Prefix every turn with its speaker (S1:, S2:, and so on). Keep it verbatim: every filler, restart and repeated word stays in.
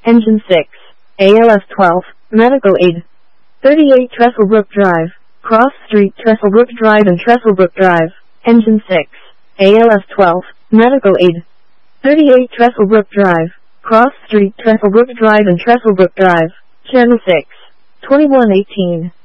S1: Engine six, A L S twelve, Medical Aid. thirty-eight Trestlebrook Drive, Cross Street, Trestlebrook Drive and Trestlebrook Drive. Engine six, A L S twelve, Medical Aid. thirty-eight Trestlebrook Drive, Cross Street, Trestlebrook Drive and Trestlebrook Drive. Channel six, twenty-one eighteen.